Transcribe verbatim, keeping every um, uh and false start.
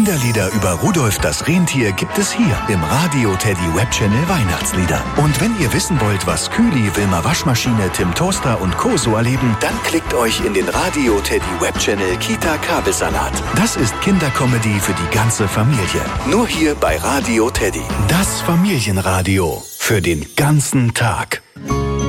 Kinderlieder über Rudolf das Rentier gibt es hier im Radio Teddy Webchannel Weihnachtslieder. Und wenn ihr wissen wollt, was Kühli, Wilma Waschmaschine, Tim Toaster und Co. so erleben, dann klickt euch in den Radio Teddy Webchannel Kita Kabelsalat. Das ist Kindercomedy für die ganze Familie. Nur hier bei Radio Teddy. Das Familienradio für den ganzen Tag.